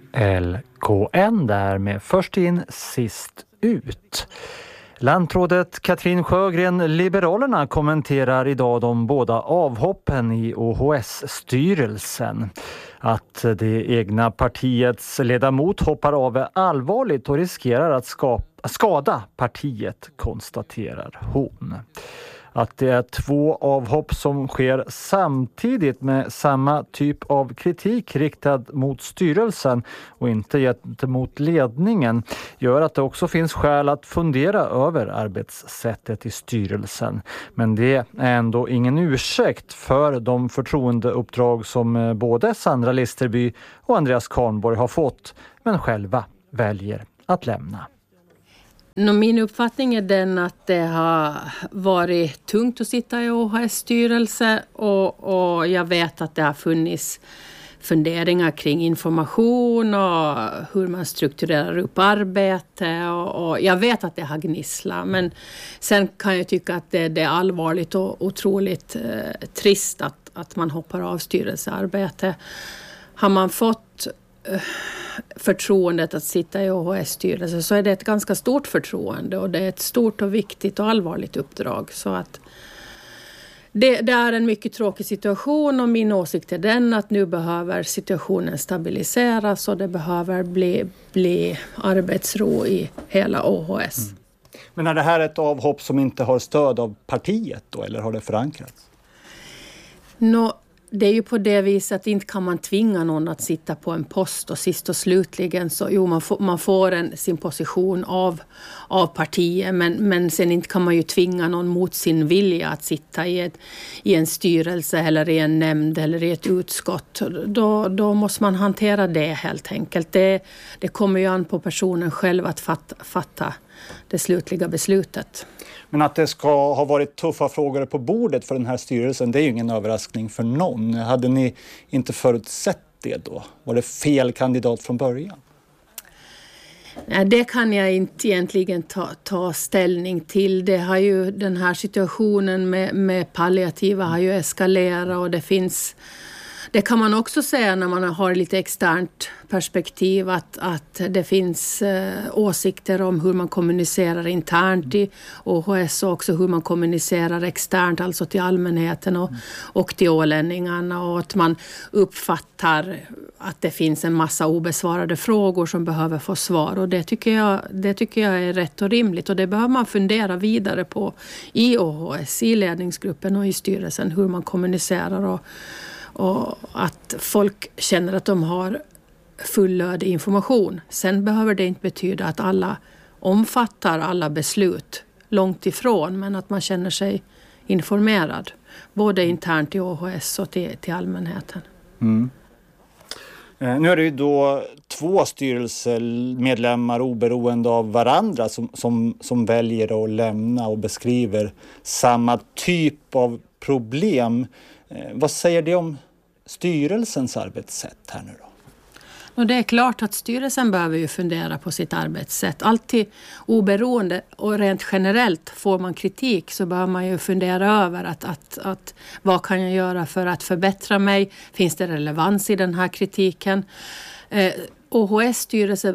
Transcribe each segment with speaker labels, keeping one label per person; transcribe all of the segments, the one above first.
Speaker 1: LKN där med först in, sist ut. Lantrådet Katrin Sjögren, Liberalerna, kommenterar idag de båda avhoppen i OHS-styrelsen. Att det egna partiets ledamot hoppar av är allvarligt och riskerar att skada partiet, konstaterar hon. Att det är 2 avhopp som sker samtidigt med samma typ av kritik riktad mot styrelsen och inte gentemot ledningen gör att det också finns skäl att fundera över arbetssättet i styrelsen. Men det är ändå ingen ursäkt för de förtroendeuppdrag som både Sandra Listerby och Andreas Kahnborg har fått, men själva väljer att lämna.
Speaker 2: Min uppfattning är den att det har varit tungt att sitta i OHS-styrelse och jag vet att det har funnits funderingar kring information och hur man strukturerar upp arbete och jag vet att det har gnisslat, men sen kan jag tycka att det är allvarligt och otroligt trist att man hoppar av styrelsearbete. Har man fått förtroendet att sitta i OHS-styrelsen så är det ett ganska stort förtroende och det är ett stort och viktigt och allvarligt uppdrag, så att det är en mycket tråkig situation och min åsikt är den att nu behöver situationen stabiliseras och det behöver bli arbetsro i hela OHS.
Speaker 1: Men är det här ett avhopp som inte har stöd av partiet då, eller har det förankrats?
Speaker 2: Det är ju på det viset att inte kan man tvinga någon att sitta på en post och sist och slutligen så man får sin position av partiet, men sen inte kan man ju tvinga någon mot sin vilja att sitta i en styrelse eller i en nämnd eller i ett utskott. Då måste man hantera det helt enkelt. Det kommer ju an på personen själv att fatta det slutliga beslutet.
Speaker 1: Men att det ska ha varit tuffa frågor på bordet för den här styrelsen, det är ju ingen överraskning för någon. Hade ni inte förutsett det då? Var det fel kandidat från början?
Speaker 2: Nej, det kan jag inte egentligen ta ställning till. Det har ju, den här situationen med palliativa har ju eskalerat och det kan man också säga när man har lite externt perspektiv att det finns åsikter om hur man kommunicerar internt i OHS och också hur man kommunicerar externt, alltså till allmänheten och till ålänningarna, och att man uppfattar att det finns en massa obesvarade frågor som behöver få svar, och det tycker jag är rätt och rimligt och det behöver man fundera vidare på i OHS, i ledningsgruppen och i styrelsen, hur man kommunicerar och att folk känner att de har fullödig information. Sen behöver det inte betyda att alla omfattar alla beslut, långt ifrån, men att man känner sig informerad både internt i OHS och till allmänheten.
Speaker 1: Mm. Nu är det ju då 2 styrelsemedlemmar oberoende av varandra som väljer att lämna och beskriver samma typ av problem. Vad säger det om styrelsens arbetssätt här nu då?
Speaker 2: Och det är klart att styrelsen behöver ju fundera på sitt arbetssätt. Alltid oberoende och rent generellt får man kritik så behöver man ju fundera över att vad kan jag göra för att förbättra mig? Finns det relevans i den här kritiken? OHS-styrelsen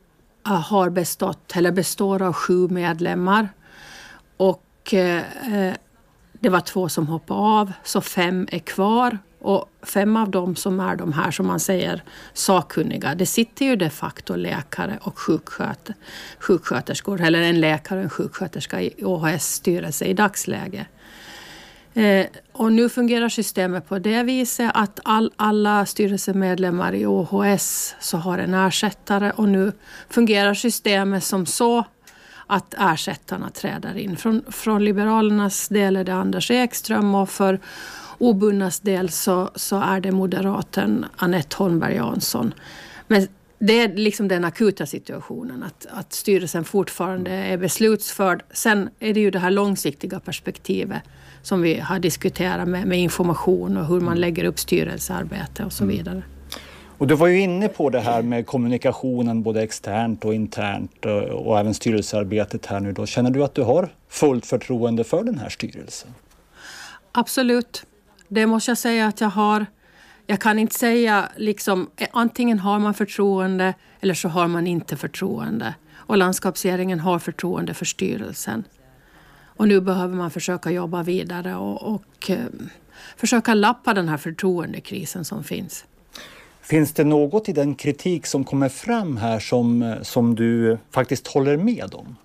Speaker 2: består av 7 medlemmar och det var 2 som hoppade av, så 5 är kvar. Och 5 av dem som är de här som man säger sakkunniga, det sitter ju de facto läkare och sjuksköterskor, eller en läkare och en sjuksköterska i OHS-styrelse i dagsläge. Och nu fungerar systemet på det viset att alla styrelsemedlemmar i OHS så har en ersättare, och nu fungerar systemet som så att ersättarna träder in. Från Liberalernas del är det Anders Ekström och för obundnas del så är det moderaten Anette Holmberg Jansson. Men det är liksom den akuta situationen att styrelsen fortfarande är beslutsförd. Sen är det ju det här långsiktiga perspektivet som vi har diskuterat med information och hur man lägger upp styrelsearbete och så vidare.
Speaker 1: Och du var ju inne på det här med kommunikationen både externt och internt och även styrelsearbetet här nu då. Känner du att du har fullt förtroende för den här styrelsen?
Speaker 2: Absolut. Det måste jag säga att jag har. Jag kan inte säga liksom, antingen har man förtroende eller så har man inte förtroende. Och landskapsregeringen har förtroende för styrelsen. Och nu behöver man försöka jobba vidare och försöka lappa den här förtroendekrisen som finns.
Speaker 1: Finns det något i den kritik som kommer fram här som du faktiskt håller med om?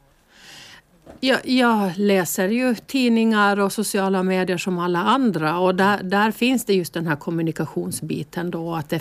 Speaker 2: Jag läser ju tidningar och sociala medier som alla andra, och där finns det just den här kommunikationsbiten då, att det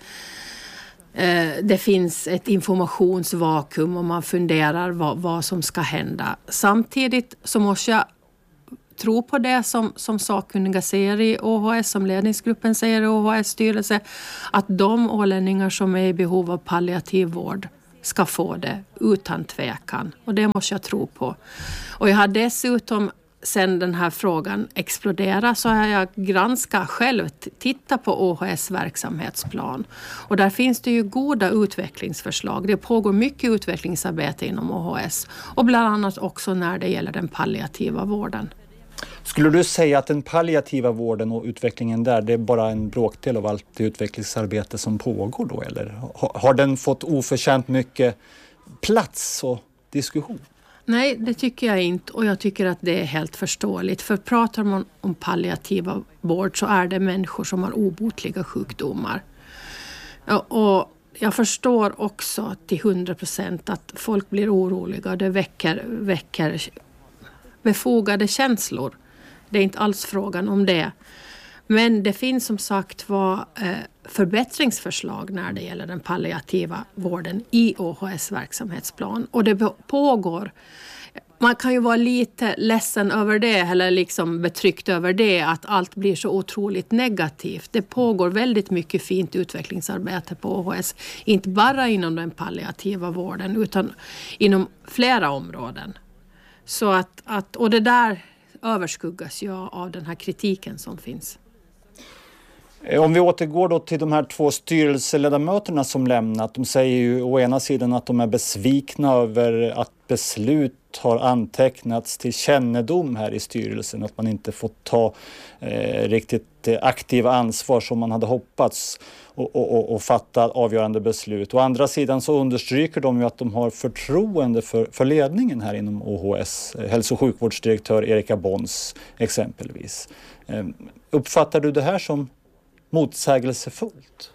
Speaker 2: finns ett informationsvakuum och man funderar vad som ska hända. Samtidigt så måste jag tro på det som sakkunniga säger i ÅHS, som ledningsgruppen säger i ÅHS styrelse, att de ålänningar som är i behov av palliativ vård ska få det utan tvekan. Och det måste jag tro på. Och jag har dessutom, sen den här frågan exploderade, så har jag granskat själv, tittat på ÅHS verksamhetsplan. Och där finns det ju goda utvecklingsförslag. Det pågår mycket utvecklingsarbete inom ÅHS. Och bland annat också när det gäller den palliativa vården.
Speaker 1: Skulle du säga att den palliativa vården och utvecklingen där, det är bara en bråkdel av allt det utvecklingsarbete som pågår då? Eller har den fått oförtjänt mycket plats och diskussion?
Speaker 2: Nej, det tycker jag inte, och jag tycker att det är helt förståeligt. För pratar man om palliativa vård så är det människor som har obotliga sjukdomar. Och jag förstår också till 100% att folk blir oroliga, och det väcker befogade känslor. Det är inte alls frågan om det. Men det finns som sagt förbättringsförslag när det gäller den palliativa vården i ÅHS verksamhetsplan. Och det pågår. Man kan ju vara lite ledsen över det, eller liksom betryckt över det, att allt blir så otroligt negativt. Det pågår väldigt mycket fint utvecklingsarbete på ÅHS. Inte bara inom den palliativa vården utan inom flera områden. Så och det där överskuggas ju av den här kritiken som finns.
Speaker 1: Om vi återgår då till de här 2 styrelseledamöterna som lämnat. De säger ju å ena sidan att de är besvikna över att beslut har antecknats till kännedom här i styrelsen. Att man inte fått ta riktigt aktiva ansvar som man hade hoppats och fatta avgörande beslut. Å andra sidan så understryker de ju att de har förtroende för ledningen här inom ÅHS. Hälso- och sjukvårdsdirektör Erika Bons exempelvis. Uppfattar du det här som motsägelsefullt?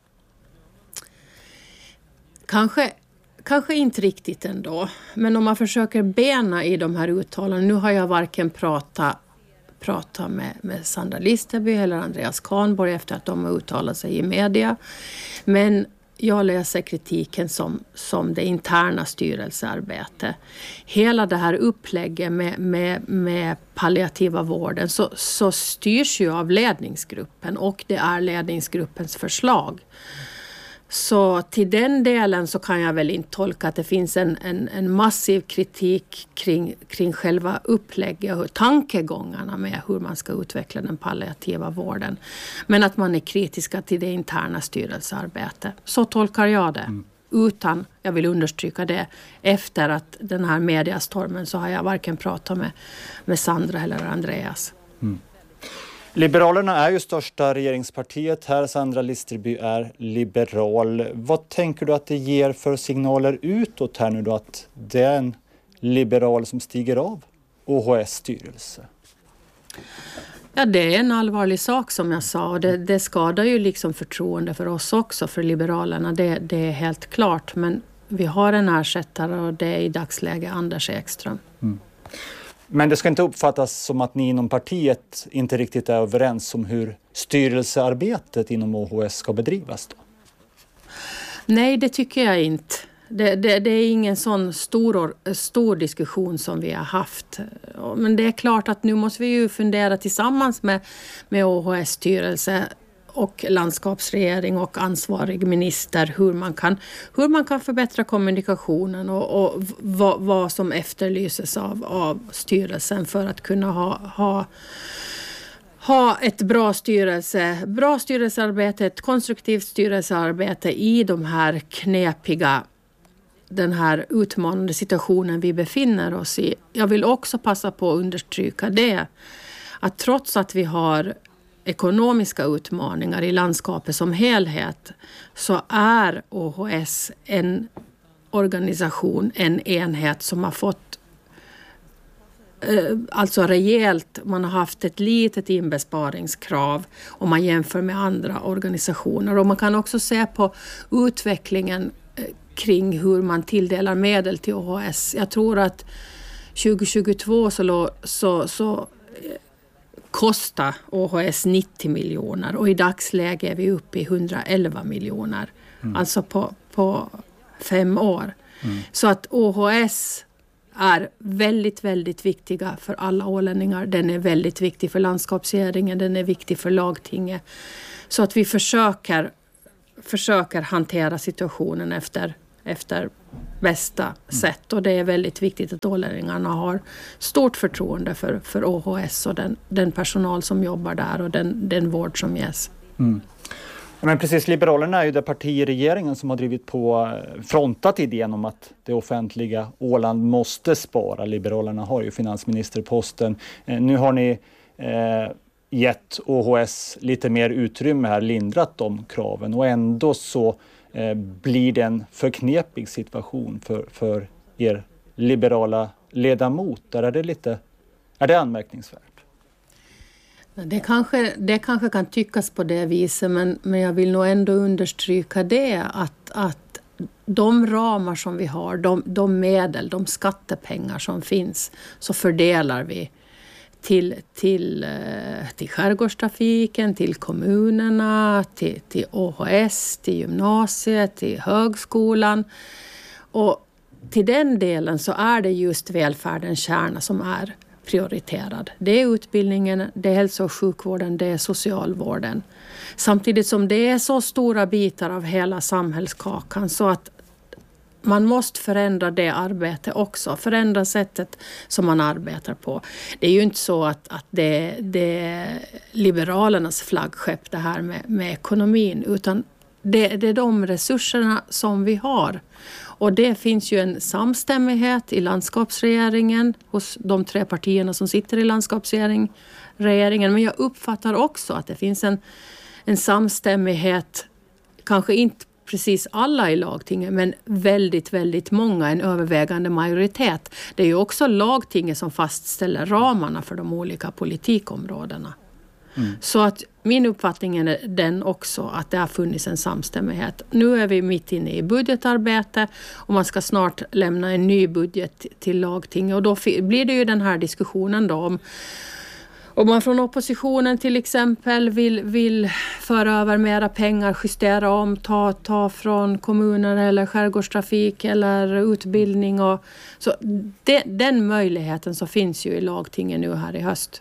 Speaker 2: Kanske inte riktigt ändå. Men om man försöker bena i de här uttalandena. Nu har jag varken pratat med Sandra Listerby eller Andreas Kahnborg efter att de har uttalat sig i media. Men jag läser kritiken som det interna styrelsearbete. Hela det här upplägget med palliativa vården så styrs ju av ledningsgruppen, och det är ledningsgruppens förslag. Så till den delen så kan jag väl inte tolka att det finns en massiv kritik kring själva upplägget och tankegångarna med hur man ska utveckla den palliativa vården. Men att man är kritiska till det interna styrelsearbetet. Så tolkar jag det. Utan, jag vill understryka det, efter att den här mediastormen så har jag varken pratat med Sandra eller Andreas.
Speaker 1: Liberalerna är ju största regeringspartiet här. Sandra Listerby är liberal. Vad tänker du att det ger för signaler utåt här nu då, att det är en liberal som stiger av ÅHS styrelse?
Speaker 2: Ja, det är en allvarlig sak som jag sa, och det skadar ju liksom förtroende för oss också, för Liberalerna. Det är helt klart, men vi har en ersättare och det är i dagsläget Anders Ekström.
Speaker 1: Men det ska inte uppfattas som att ni inom partiet inte riktigt är överens om hur styrelsearbetet inom ÅHS ska bedrivas då?
Speaker 2: Nej, det tycker jag inte. Det är ingen sån stor diskussion som vi har haft. Men det är klart att nu måste vi ju fundera tillsammans med ÅHS styrelse och landskapsregering och ansvarig minister hur man kan förbättra kommunikationen och vad som efterlyses av styrelsen för att kunna ha ett bra styrelsearbete, ett konstruktivt styrelsearbete i de här den här utmanande situationen vi befinner oss i. Jag vill också passa på att understryka det, att trots att vi har ekonomiska utmaningar i landskapet som helhet, så är ÅHS en organisation, en enhet som har fått alltså rejält, man har haft ett litet inbesparingskrav om man jämför med andra organisationer. Och man kan också se på utvecklingen kring hur man tilldelar medel till ÅHS. Jag tror att 2022 så kostar ÅHS 90 miljoner och i dagsläget är vi uppe i 111 miljoner. Alltså på 5 år. Så att ÅHS är väldigt, väldigt viktiga för alla ålänningar. Den är väldigt viktig för landskapsregeringen, den är viktig för lagtinget. Så att vi försöker hantera situationen efter bästa sätt. Och det är väldigt viktigt att ålänningarna har stort förtroende för ÅHS och den personal som jobbar där och den vård som ges.
Speaker 1: Men precis, Liberalerna är ju det parti i regeringen som har drivit på, frontat idén om att det offentliga Åland måste spara. Liberalerna har ju finansministerposten. Nu har ni gett ÅHS lite mer utrymme här, lindrat de kraven, och ändå så blir det en förknepig situation för er liberala ledamot. Där är det anmärkningsvärt?
Speaker 2: Det kanske kan tyckas på det viset, men jag vill nog ändå understryka det att de ramar som vi har, de medel, de skattepengar som finns, så fördelar vi till skärgårdstrafiken, till kommunerna, till ÅHS, till gymnasiet, till högskolan. Och till den delen så är det just välfärdens kärna som är prioriterad. Det är utbildningen, det är hälso- och sjukvården, det är socialvården. Samtidigt som det är så stora bitar av hela samhällskakan så att man måste förändra det arbetet också. Förändra sättet som man arbetar på. Det är ju inte så att det är Liberalernas flaggskepp det här med ekonomin, utan det är de resurserna som vi har. Och det finns ju en samstämmighet i landskapsregeringen hos de 3 partierna som sitter i landskapsregeringen. Men jag uppfattar också att det finns en samstämmighet, kanske inte precis alla i lagtinget, men väldigt, väldigt många, en övervägande majoritet. Det är ju också lagtinget som fastställer ramarna för de olika politikområdena. Så att min uppfattning är den också, att det har funnits en samstämmighet. Nu är vi mitt inne i budgetarbete och man ska snart lämna en ny budget till lagtinget, och då blir det ju den här diskussionen då om man från oppositionen till exempel vill föra över mera pengar, justera om, ta från kommuner eller skärgårdstrafik eller utbildning. Så den möjligheten så finns ju i lagtinget nu här i höst.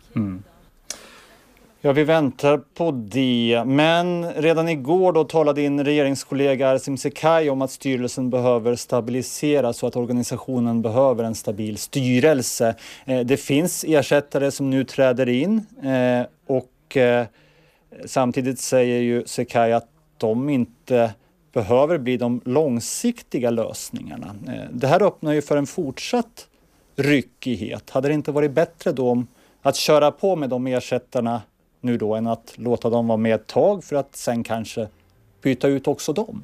Speaker 1: Ja, vi väntar på det. Men redan igår då talade din regeringskollega Arsim Sekaj om att styrelsen behöver stabiliseras och att organisationen behöver en stabil styrelse. Det finns ersättare som nu träder in och samtidigt säger ju Sekaj att de inte behöver bli de långsiktiga lösningarna. Det här öppnar ju för en fortsatt ryckighet. Hade det inte varit bättre då att köra på med de ersättarna nu då än att låta dem vara med ett tag för att sen kanske byta ut också dem?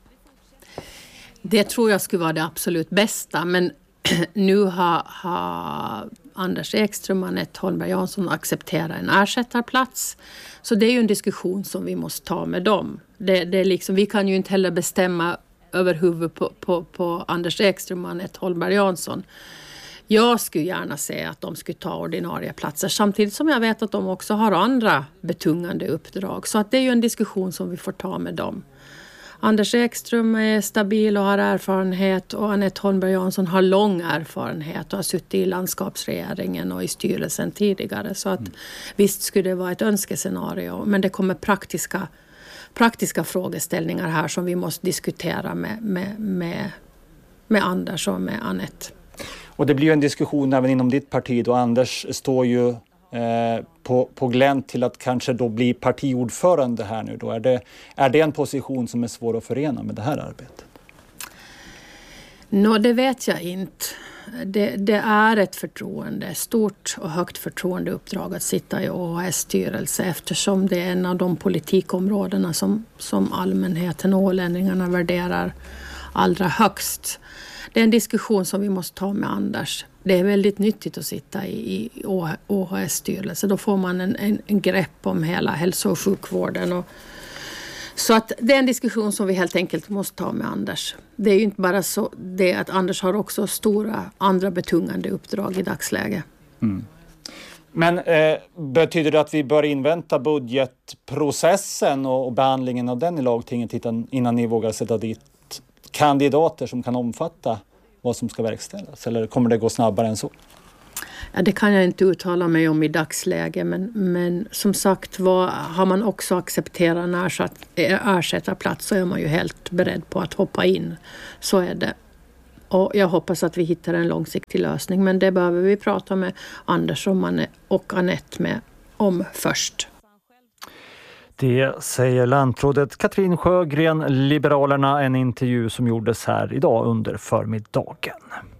Speaker 2: Det tror jag skulle vara det absolut bästa, men nu har Anders Ekström och Anette Holmberg Jansson accepterat en ersättarplats. Så det är ju en diskussion som vi måste ta med dem. Det är liksom, vi kan ju inte heller bestämma över huvudet på Anders Ekström och Anette Holmberg Jansson. Jag skulle gärna se att de skulle ta ordinarie platser, samtidigt som jag vet att de också har andra betungande uppdrag. Så att det är ju en diskussion som vi får ta med dem. Anders Ekström är stabil och har erfarenhet, och Anette Holmberg Jansson har lång erfarenhet och har suttit i landskapsregeringen och i styrelsen tidigare. Så att visst skulle det vara ett önskescenario, men det kommer praktiska frågeställningar här som vi måste diskutera med Anders och med Anette.
Speaker 1: Och det blir ju en diskussion även inom ditt parti då. Anders står ju på glänt till att kanske då bli partiordförande här nu då. Är det en position som är svår att förena med det här arbetet?
Speaker 2: Det vet jag inte. det är ett förtroende, stort och högt förtroendeuppdrag att sitta i OHS styrelse, eftersom det är en av de politikområdena som allmänheten och ålänningarna värderar allra högst. Det är en diskussion som vi måste ta med Anders. Det är väldigt nyttigt att sitta i OHS styrelse. Då får man en grepp om hela hälso- och sjukvården. Så att det är en diskussion som vi helt enkelt måste ta med Anders. Det är ju inte bara så det att Anders har också stora andra betungande uppdrag i dagsläget.
Speaker 1: Mm. Men betyder det att vi bör invänta budgetprocessen och behandlingen av den i lagtinget innan ni vågar sätta dit kandidater som kan omfatta vad som ska verkställas? Eller kommer det gå snabbare än så?
Speaker 2: Ja, det kan jag inte uttala mig om i dagsläget, men som sagt, har man också accepterat en ersättarplats så är man ju helt beredd på att hoppa in. Så är det. Och jag hoppas att vi hittar en långsiktig lösning, men det behöver vi prata med Anders och Anette om först.
Speaker 1: Det säger landrådet Katrin Sjögren, Liberalerna, en intervju som gjordes här idag under förmiddagen.